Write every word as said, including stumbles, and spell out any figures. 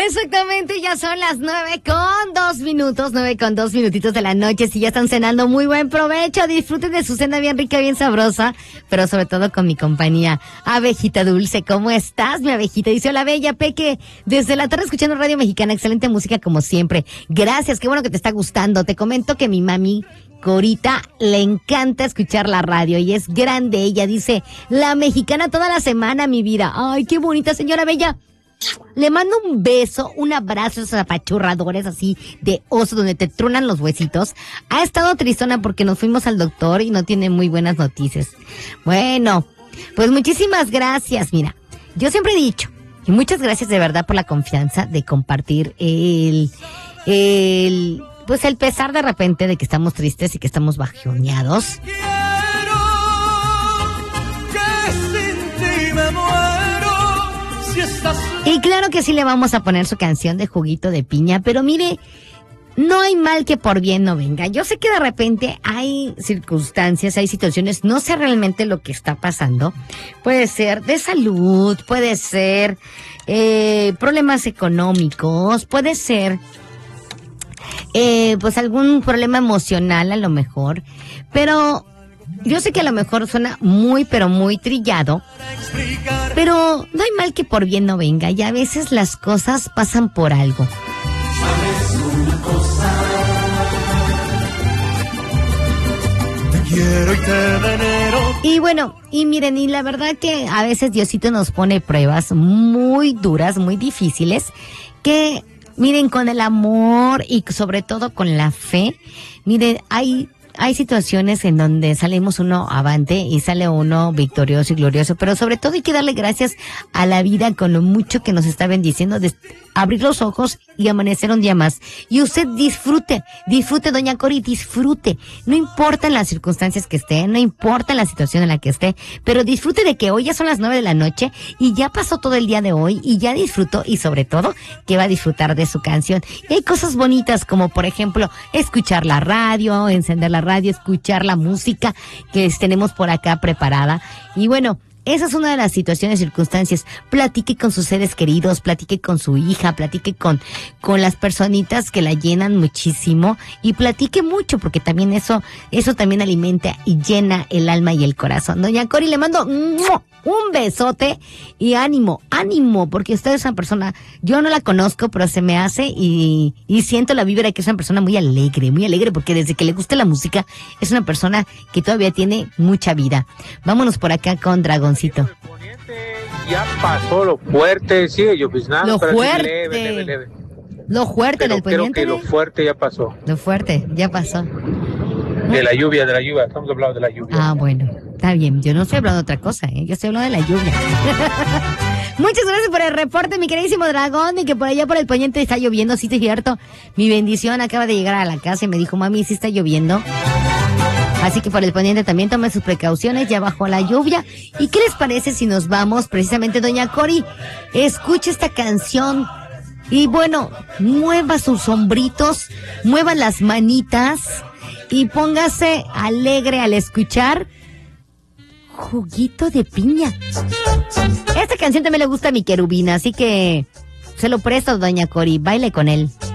Exactamente, ya son las nueve con dos minutos, nueve con dos minutitos de la noche. Si ya están cenando, muy buen provecho. Disfruten de su cena bien rica, bien sabrosa, pero sobre todo con mi compañía. Abejita Dulce, ¿cómo estás, mi abejita? Dice, hola, bella Peque, desde la tarde escuchando Radio Mexicana, excelente música como siempre. Gracias, qué bueno que te está gustando. Te comento que mi mami Corita le encanta escuchar la radio y es grande. Ella dice, la mexicana toda la semana, mi vida. Ay, qué bonita, señora bella. Le mando un beso, un abrazo, esos apachurradores así de oso donde te truenan los huesitos. Ha estado tristona porque nos fuimos al doctor y no tiene muy buenas noticias. Bueno, pues muchísimas gracias. Mira, yo siempre he dicho, y muchas gracias de verdad por la confianza de compartir el, el, pues el pesar de repente de que estamos tristes y que estamos bajoneados. Y claro que sí le vamos a poner su canción de Juguito de Piña, pero mire, no hay mal que por bien no venga. Yo sé que de repente hay circunstancias, hay situaciones, no sé realmente lo que está pasando. Puede ser de salud, puede ser eh, problemas económicos, puede ser eh, pues algún problema emocional a lo mejor, pero yo sé que a lo mejor suena muy, pero muy trillado, pero no hay mal que por bien no venga, y a veces las cosas pasan por algo. ¿Sabes una cosa? Te quiero y te venero. Y bueno, y miren, y la verdad que a veces Diosito nos pone pruebas muy duras, muy difíciles, que miren, con el amor y sobre todo con la fe, miren, hay... Hay situaciones en donde salimos uno avante y sale uno victorioso y glorioso, pero sobre todo hay que darle gracias a la vida con lo mucho que nos está bendiciendo, de abrir los ojos y amanecer un día más. Y usted disfrute, disfrute, doña Cori, disfrute. No importa las circunstancias que esté, no importa la situación en la que esté, pero disfrute de que hoy ya son las nueve de la noche y ya pasó todo el día de hoy y ya disfrutó, y sobre todo que va a disfrutar de su canción. Y hay cosas bonitas como, por ejemplo, escuchar la radio, encender la radio, escuchar la música que tenemos por acá preparada. Y bueno, esa es una de las situaciones, circunstancias. Platique con sus seres queridos, platique con su hija, platique con, con las personitas que la llenan muchísimo, y platique mucho, porque también eso, eso también alimenta y llena el alma y el corazón. Doña Cori, le mando un besote y ánimo, ánimo, porque usted es una persona, yo no la conozco, pero se me hace y, y siento la vibra de que es una persona muy alegre, muy alegre, porque desde que le gusta la música es una persona que todavía tiene mucha vida. Vámonos por acá con Dragoncito. Ya pasó lo fuerte, sigue lloviznando. Lo fuerte. Leve, leve, leve. Lo fuerte Pero del creo poniente. que lo fuerte ya pasó. Lo fuerte, ya pasó. De la lluvia, de la lluvia. Estamos hablando de la lluvia. Ah, bueno, está bien. Yo no estoy hablando de otra cosa, ¿eh? Yo estoy hablando de la lluvia. Muchas gracias por el reporte, mi queridísimo Dragón, y que por allá por el poniente está lloviendo, sí, es cierto. Mi bendición acaba de llegar a la casa y me dijo, mami, sí está lloviendo. Así que por el poniente también tome sus precauciones, ya bajó la lluvia. ¿Y qué les parece si nos vamos precisamente, doña Cori? Escuche esta canción y bueno, mueva sus hombritos, mueva las manitas y póngase alegre al escuchar Juguito de Piña. Esta canción también le gusta a mi querubina, así que se lo presto, doña Cori, baile con él.